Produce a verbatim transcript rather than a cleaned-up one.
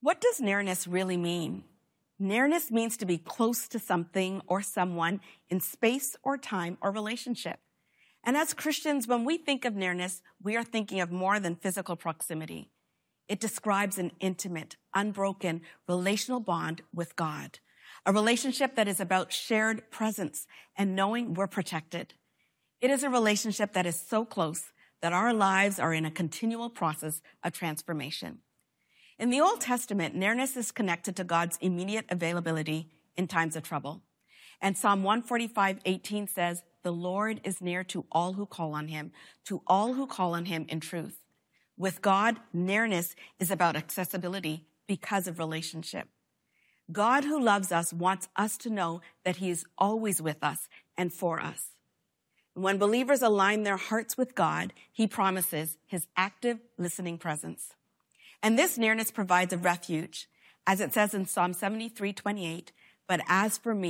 What does nearness really mean? Nearness means to be close to something or someone in space or time or relationship. And as Christians, when we think of nearness, we are thinking of more than physical proximity. It describes an intimate, unbroken relational bond with God, a relationship that is about shared presence and knowing we're protected. It is a relationship that is so close that our lives are in a continual process of transformation. In the Old Testament, nearness is connected to God's immediate availability in times of trouble. And Psalm one forty-five, eighteen says, "The Lord is near to all who call on him, to all who call on him in truth." With God, nearness is about accessibility because of relationship. God who loves us wants us to know that he is always with us and for us. When believers align their hearts with God, he promises his active listening presence. And this nearness provides a refuge, as it says in Psalm seventy-three, twenty-eight, "But as for me,